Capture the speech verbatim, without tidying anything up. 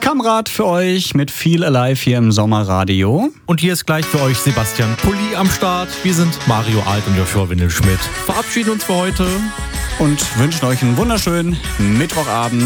Kamrat für euch mit viel Alive hier im Sommerradio. Und hier ist gleich für euch Sebastian Pulli am Start. Wir sind Mario Alt und Joshua Windelschmidt. Verabschieden uns für heute. Und wünschen euch einen wunderschönen Mittwochabend.